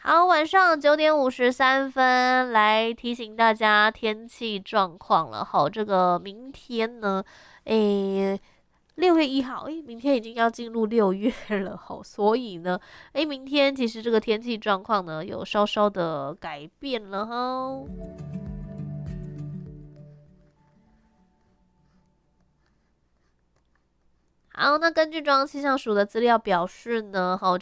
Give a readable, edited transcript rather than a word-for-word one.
好，晚上9:53来提醒大家天气状况了。好，这个明天呢，诶，6月1号，明天已经要进入6月了。好，所以呢，明天其实这个天气状况呢有稍稍的改变了哈。好，那根据中央气象署的资料表示呢，好。